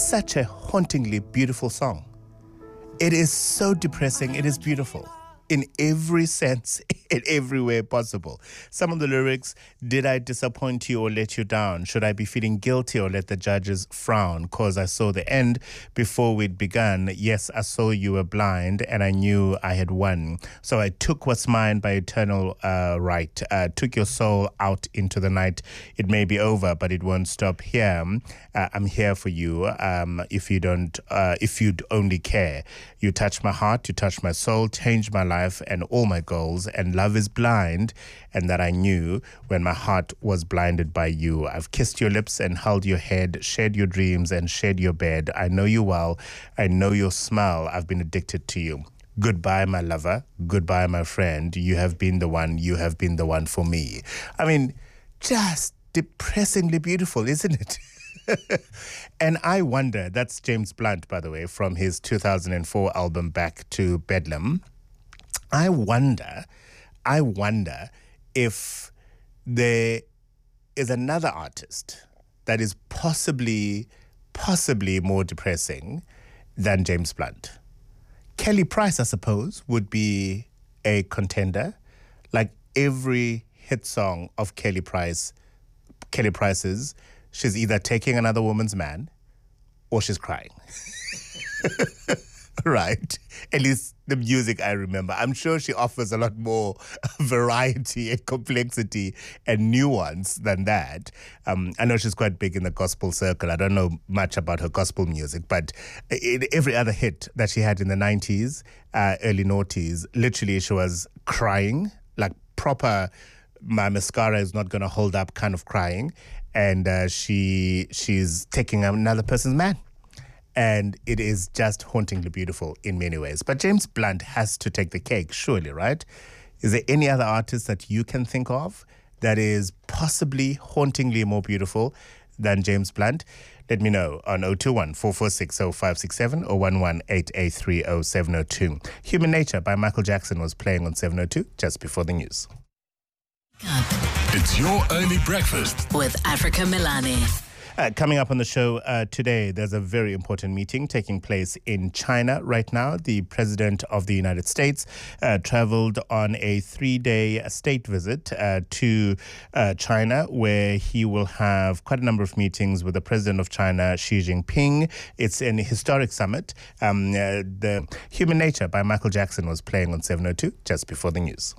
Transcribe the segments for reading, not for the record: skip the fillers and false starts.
such a hauntingly beautiful song. It is so depressing. It is beautiful in every sense, in every way possible. Some of the lyrics: did I disappoint you or let you down? Should I be feeling guilty or let the judges frown? Cause I saw the end before we'd begun. Yes, I saw you were blind and I knew I had won. So I took what's mine by eternal right. Took your soul out into the night. It may be over, but it won't stop here. I'm here for you. If you'd only care. You touch my heart, you touch my soul, change my life and all my goals, and love is blind, and that I knew when my heart was blinded by you. I've kissed your lips and held your head, shared your dreams and shared your bed. I know you well, I know your smell, I've been addicted to you. Goodbye, my lover, goodbye, my friend, you have been the one for me. I mean, just depressingly beautiful, isn't it? And I wonder, that's James Blunt, by the way, from his 2004 album Back to Bedlam. I wonder if there is another artist that is possibly more depressing than James Blunt. Kelly Price, I suppose, would be a contender. Like every hit song of Kelly Price's, she's either taking another woman's man or she's crying. Right. At least the music I remember. I'm sure she offers a lot more variety and complexity and nuance than that. I know she's quite big in the gospel circle. I don't know much about her gospel music, but in every other hit that she had in the 90s, early noughties, literally she was crying, like proper, my mascara is not going to hold up kind of crying. And she's taking another person's man. And it is just hauntingly beautiful in many ways. But James Blunt has to take the cake, surely, right? Is there any other artist that you can think of that is possibly hauntingly more beautiful than James Blunt? Let me know on 021 446 0567 or 11883 0702. Human Nature by Michael Jackson was playing on 702 just before the news. It's your early breakfast with Africa Milani. Coming up on the show today, there's a very important meeting taking place in China right now. The President of the United States traveled on a 3-day state visit to China, where he will have quite a number of meetings with the President of China, Xi Jinping. It's an historic summit. The Human Nature by Michael Jackson was playing on 702 just before the news.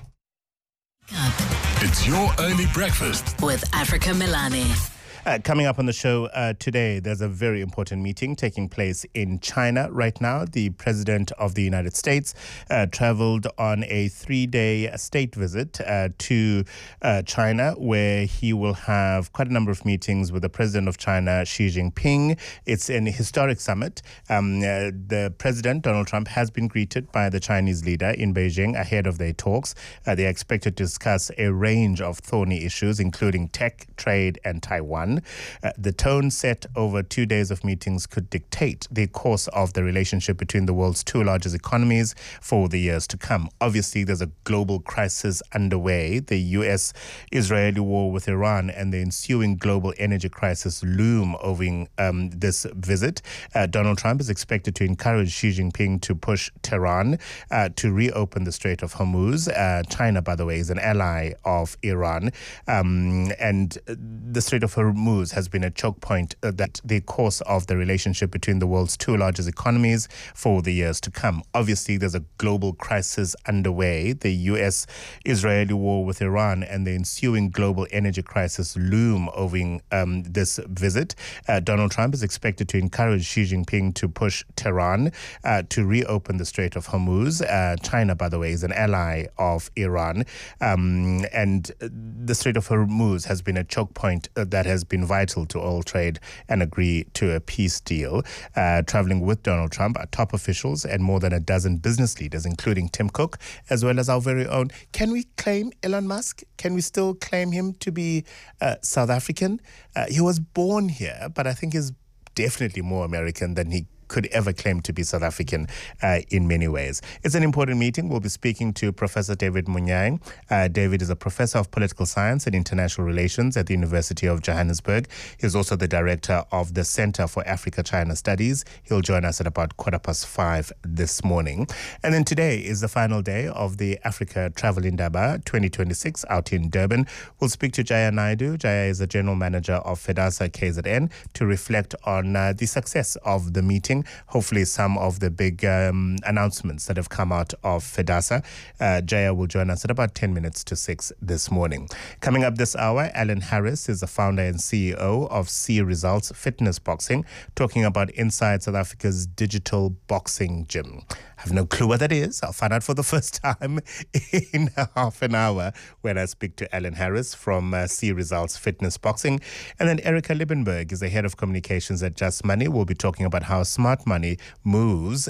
It's your early breakfast with Africa Milani. Coming up on the show today, there's a very important meeting taking place in China right now. The President of the United States traveled on a 3-day state visit to China, where he will have quite a number of meetings with the President of China, Xi Jinping. It's an historic summit. The President, Donald Trump, has been greeted by the Chinese leader in Beijing ahead of their talks. They are expected to discuss a range of thorny issues, including tech, trade, and Taiwan. The tone set over 2 days of meetings could dictate the course of the relationship between the world's two largest economies for the years to come. Obviously, there's a global crisis underway. The US-Israeli war with Iran and the ensuing global energy crisis loom over this visit. Donald Trump is expected to encourage Xi Jinping to push Tehran to reopen the Strait of Hormuz. China, by the way, is an ally of Iran. And the Strait of Hormuz has been a choke point that the course of the relationship between the world's two largest economies for the years to come. Obviously, there's a global crisis underway. The US-Israeli war with Iran and the ensuing global energy crisis loom over this visit. Donald Trump is expected to encourage Xi Jinping to push Tehran to reopen the Strait of Hormuz. China, by the way, is an ally of Iran. And the Strait of Hormuz has been a choke point that has been vital to oil trade and agree to a peace deal. Traveling with Donald Trump are top officials and more than a dozen business leaders, including Tim Cook, as well as our very own. Can we claim Elon Musk? Can we still claim him to be South African? He was born here, but I think he's definitely more American than he could ever claim to be South African in many ways. It's an important meeting. We'll be speaking to Professor David Munyai. David is a professor of political science and international relations at the University of Johannesburg. He's also the director of the Center for Africa-China Studies. He'll join us at about 5:15 this morning. And then today is the final day of the Africa Travel Indaba 2026 out in Durban. We'll speak to Jaya Naidu. Jaya is the general manager of FEDASA KZN to reflect on the success of the meeting, hopefully some of the big announcements that have come out of FEDASA. Jaya will join us at about 10 minutes to 6 this morning. Coming up this hour, Alan Harris is the founder and CEO of C Results Fitness Boxing, talking about inside South Africa's digital boxing gym. I have no clue what that is. I'll find out for the first time in half an hour when I speak to Alan Harris from C Results Fitness Boxing. And then Erica Liebenberg is the head of communications at Just Money. We'll be talking about how smart money moves